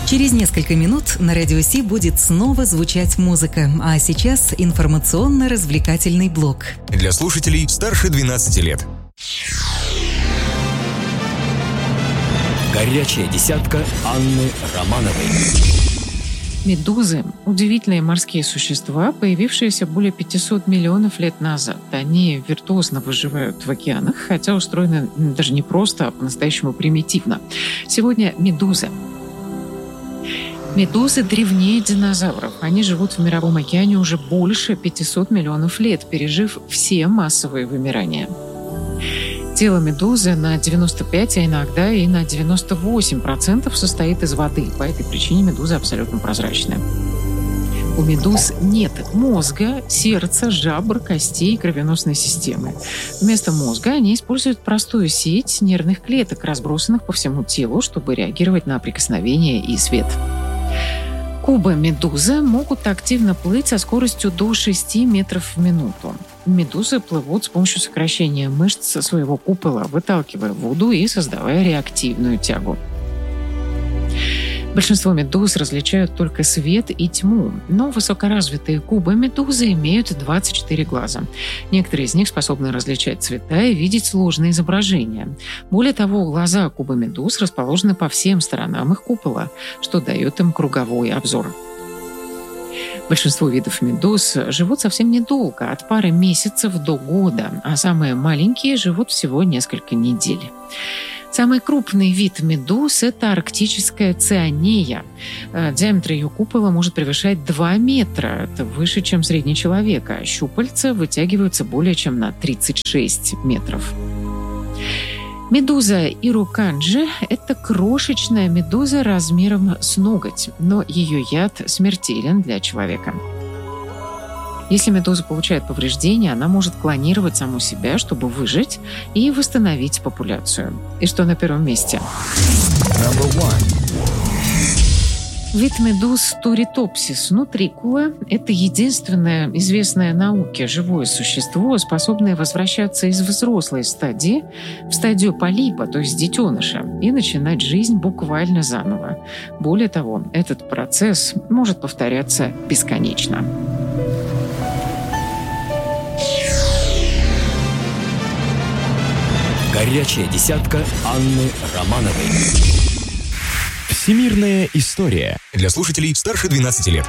Через несколько минут на Радио Си будет снова звучать музыка, а сейчас информационно-развлекательный блок. Для слушателей старше 12 лет. Горячая десятка Анны Романовой. Медузы – удивительные морские существа, появившиеся более 500 миллионов лет назад. Они виртуозно выживают в океанах, хотя устроены даже не просто, а по-настоящему примитивно. Сегодня медузы. Медузы древнее динозавров. Они живут в Мировом океане уже больше 500 миллионов лет, пережив все массовые вымирания. Тело медузы на 95, а иногда и на 98% состоит из воды. По этой причине медуза абсолютно прозрачная. У медуз нет мозга, сердца, жабр, костей и кровеносной системы. Вместо мозга они используют простую сеть нервных клеток, разбросанных по всему телу, чтобы реагировать на прикосновение и свет. Кубомедузы могут активно плыть со скоростью до 6 метров в минуту. Медузы плывут с помощью сокращения мышц своего купола, выталкивая воду и создавая реактивную тягу. Большинство медуз различают только свет и тьму, но высокоразвитые кубомедузы имеют 24 глаза. Некоторые из них способны различать цвета и видеть сложные изображения. Более того, глаза кубомедуз расположены по всем сторонам их купола, что дает им круговой обзор. Большинство видов медуз живут совсем недолго, от пары месяцев до года, а самые маленькие живут всего несколько недель. Самый крупный вид медуз – это арктическая цианея. Диаметр ее купола может превышать 2 метра. Это выше, чем средний человека. Щупальца вытягиваются более чем на 36 метров. Медуза ируканджи – это крошечная медуза размером с ноготь, но ее яд смертелен для человека. Если медуза получает повреждения, она может клонировать саму себя, чтобы выжить и восстановить популяцию. И что на первом месте? Вид медуз Туритопсис нутрикула – это единственное известное науке живое существо, способное возвращаться из взрослой стадии в стадию полипа, то есть детеныша, и начинать жизнь буквально заново. Более того, этот процесс может повторяться бесконечно. Горячая десятка Анны Романовой. Всемирная история. Для слушателей старше 12 лет.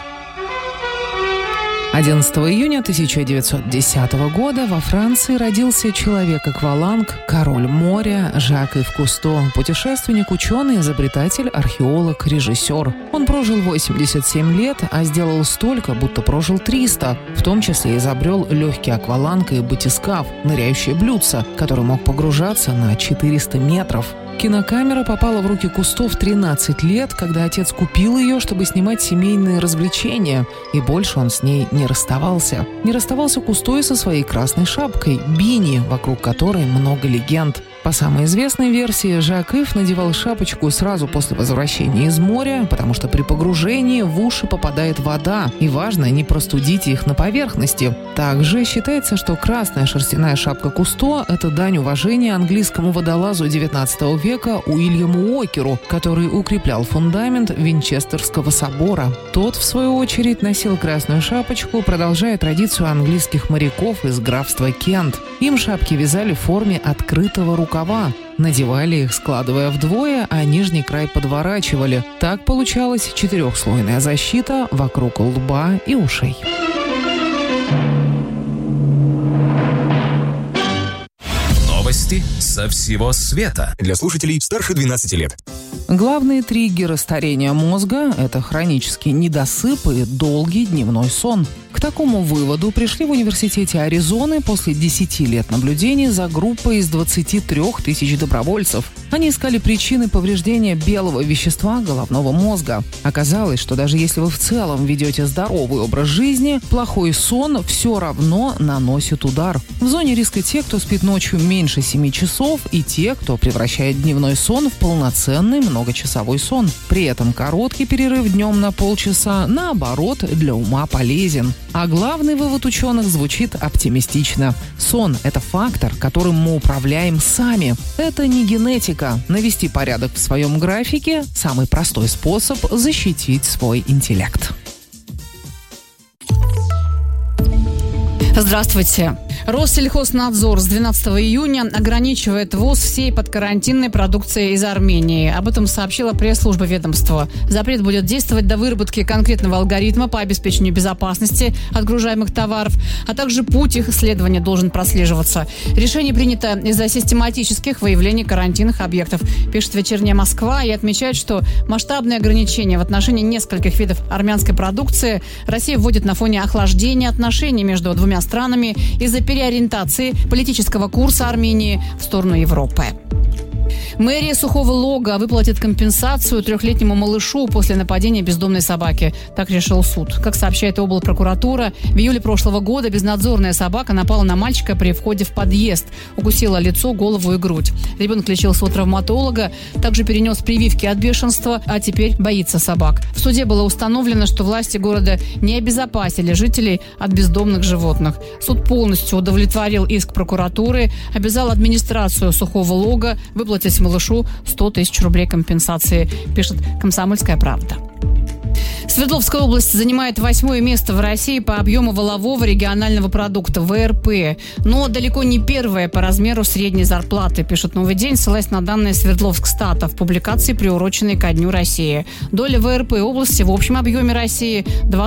11 июня 1910 года во Франции родился человек-акваланг, король моря Жак-Ив Кусто, путешественник, ученый, изобретатель, археолог, режиссер. Он прожил 87 лет, а сделал столько, будто прожил 300. В том числе изобрел легкий акваланг и батискаф, ныряющее блюдце, который мог погружаться на 400 метров. Кинокамера попала в руки Кусто в 13 лет, когда отец купил ее, чтобы снимать семейные развлечения, и больше он с ней не расставался. Не расставался Кусто и со своей красной шапкой – бини, вокруг которой много легенд. По самой известной версии, Жак-Ив надевал шапочку сразу после возвращения из моря, потому что при погружении в уши попадает вода, и важно не простудить их на поверхности. Также считается, что красная шерстяная шапка Кусто – это дань уважения английскому водолазу XIX века Уильяму Уокеру, который укреплял фундамент Винчестерского собора. Тот, в свою очередь, носил красную шапочку, продолжая традицию английских моряков из графства Кент. Им шапки вязали в форме открытого рукава. Надевали их, складывая вдвое, а нижний край подворачивали. Так получалась 4-слойная защита вокруг лба и ушей. Новости со всего света. Для слушателей старше 12 лет. Главные триггеры старения мозга – это хронический недосып и долгий дневной сон. К такому выводу пришли в университете Аризоны после 10 лет наблюдений за группой из 23 тысяч добровольцев. Они искали причины повреждения белого вещества головного мозга. Оказалось, что даже если вы в целом ведете здоровый образ жизни, плохой сон все равно наносит удар. В зоне риска те, кто спит ночью меньше 7 часов, и те, кто превращает дневной сон в полноценный многочасовой сон. При этом короткий перерыв днем на полчаса, наоборот, для ума полезен. А главный вывод ученых звучит оптимистично. Сон – это фактор, которым мы управляем сами. Это не генетика. Навести порядок в своем графике – самый простой способ защитить свой интеллект. Здравствуйте. Россельхознадзор с 12 июня ограничивает ввоз всей подкарантинной продукции из Армении. Об этом сообщила пресс-служба ведомства. Запрет будет действовать до выработки конкретного алгоритма по обеспечению безопасности отгружаемых товаров, а также путь их исследования должен прослеживаться. Решение принято из-за систематических выявлений карантинных объектов, пишет «Вечерняя Москва», и отмечает, что масштабные ограничения в отношении нескольких видов армянской продукции Россия вводит на фоне охлаждения отношений между двумя странами из-за переориентации политического курса Армении в сторону Европы. Мэрия Сухого Лога выплатит компенсацию 3-летнему малышу после нападения бездомной собаки. Так решил суд. Как сообщает облпрокуратура, в июле прошлого года безнадзорная собака напала на мальчика при входе в подъезд. Укусила лицо, голову и грудь. Ребенок лечился у травматолога, также перенес прививки от бешенства, а теперь боится собак. В суде было установлено, что власти города не обезопасили жителей от бездомных животных. Суд полностью удовлетворил иск прокуратуры, обязал администрацию Сухого Лога выплатить малышу 100 тысяч рублей компенсации, пишет «Комсомольская правда». Свердловская область занимает 8-е место в России по объему валового регионального продукта ВРП, но далеко не первое по размеру средней зарплаты, пишет «Новый день», ссылаясь на данные Свердловскстата в публикации, приуроченной ко Дню России. Доля ВРП области в общем объеме России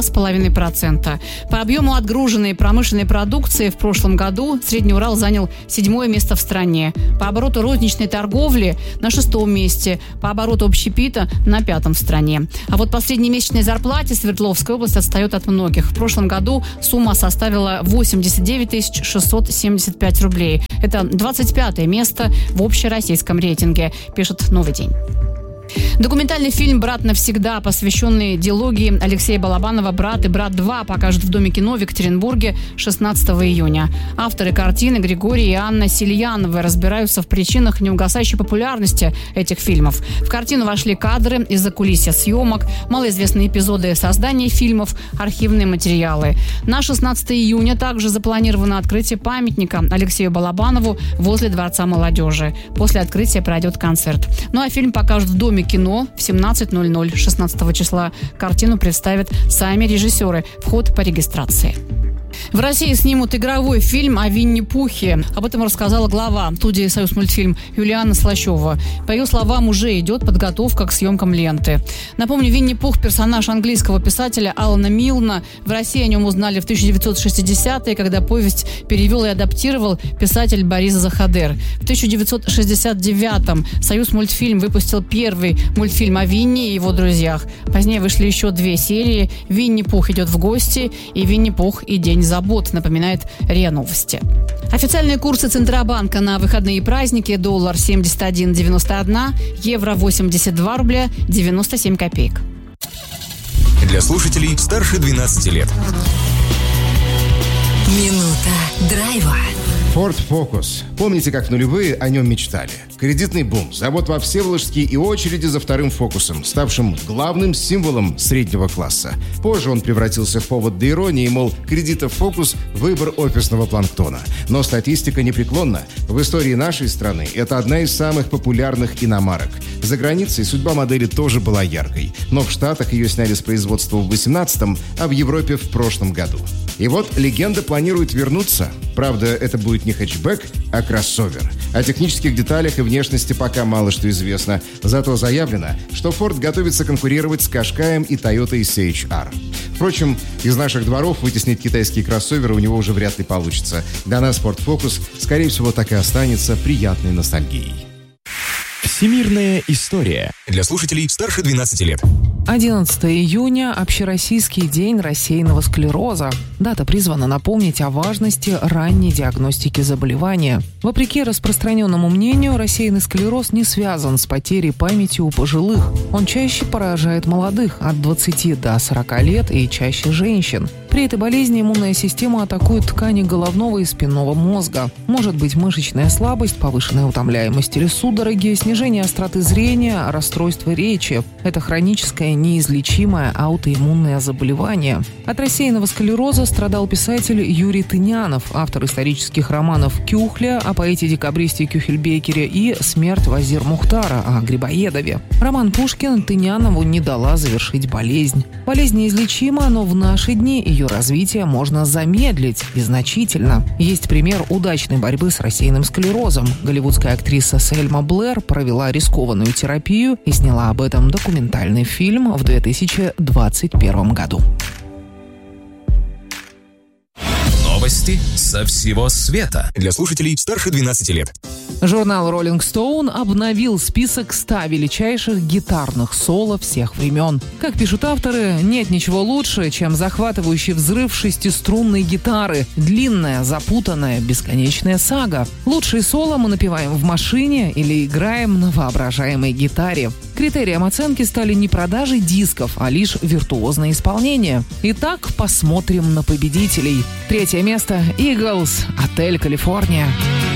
2,5%. По объему отгруженной промышленной продукции в прошлом году Средний Урал занял 7-е место в стране. По обороту розничной торговли на 6-м месте, по обороту общепита на 5-м в стране. А вот по среднемесячной зарплате Свердловская область отстает от многих. В прошлом году сумма составила 89 675 рублей. Это 25-е место в общероссийском рейтинге, пишет «Новый день». Документальный фильм «Брат навсегда», посвященный дилогии Алексея Балабанова «Брат и брат 2», покажут в Доме кино в Екатеринбурге 16 июня. Авторы картины Григорий и Анна Сильяновы разбираются в причинах неугасающей популярности этих фильмов. В картину вошли кадры из закулисья съемок, малоизвестные эпизоды создания фильмов, архивные материалы. На 16 июня также запланировано открытие памятника Алексею Балабанову возле Дворца молодежи. После открытия пройдет концерт. Ну а фильм покажут в Доме кино в 17:00 16 числа. Картину представят сами режиссеры. Вход по регистрации. В России снимут игровой фильм о Винни-Пухе. Об этом рассказала глава студии «Союзмультфильм» Юлиана Слащева. По ее словам, уже идет подготовка к съемкам ленты. Напомню, Винни-Пух – персонаж английского писателя Алана Милна. В России о нем узнали в 1960-е, когда повесть перевел и адаптировал писатель Борис Захадер. В 1969-м «Союзмультфильм» выпустил первый мультфильм о Винни и его друзьях. Позднее вышли еще 2 серии «Винни-Пух идет в гости» и «Винни-Пух и день забот», напоминает РИА Новости. Официальные курсы Центробанка на выходные и праздники: доллар 71,91, евро 82 рубля 97 копеек. Для слушателей старше 12 лет. Минута драйва. Ford Focus. Помните, как в нулевые о нем мечтали? Кредитный бум, завод во Всеволожске и очереди за вторым Фокусом, ставшим главным символом среднего класса. Позже он превратился в повод для иронии, мол, кредитов Фокус – выбор офисного планктона. Но статистика непреклонна. В истории нашей страны это одна из самых популярных иномарок. За границей судьба модели тоже была яркой. Но в Штатах ее сняли с производства в 2018-м, а в Европе в прошлом году. И вот легенда планирует вернуться. Правда, это будет не хэтчбэк, а кроссовер. О технических деталях и внешности пока мало что известно. Зато заявлено, что Ford готовится конкурировать с Qashqai и Toyota CHR. Впрочем, из наших дворов вытеснить китайские кроссоверы у него уже вряд ли получится. Для нас Ford Focus, скорее всего, так и останется приятной ностальгией. Всемирная история. Для слушателей старше 12 лет. 11 июня – Общероссийский день рассеянного склероза. Дата призвана напомнить о важности ранней диагностики заболевания. Вопреки распространенному мнению, рассеянный склероз не связан с потерей памяти у пожилых. Он чаще поражает молодых от 20 до 40 лет и чаще женщин. При При этой болезни иммунная система атакует ткани головного и спинного мозга. Может быть мышечная слабость, повышенная утомляемость или судороги, снижение остроты зрения, расстройство речи. Это хроническое неизлечимое аутоиммунное заболевание. От рассеянного склероза страдал писатель Юрий Тынянов, автор исторических романов «Кюхля» о поэте-декабристе Кюхельбекере и «Смерть Вазир Мухтара» о Грибоедове. Роман Пушкин Тынянову не дала завершить болезнь. Болезнь неизлечима, но в наши дни ее развитие можно замедлить и значительно. Есть пример удачной борьбы с рассеянным склерозом. Голливудская актриса Сельма Блэр провела рискованную терапию и сняла об этом документальный фильм в 2021 году. Новости со всего света. Для слушателей старше 12 лет. Журнал Rolling Stone обновил список 100 величайших гитарных соло всех времен. Как пишут авторы, нет ничего лучше, чем захватывающий взрыв шестиструнной гитары. Длинная, запутанная, бесконечная сага. Лучшие соло мы напеваем в машине или играем на воображаемой гитаре. Критерием оценки стали не продажи дисков, а лишь виртуозное исполнение. Итак, посмотрим на победителей. 3 место – Eagles, «Отель Калифорния».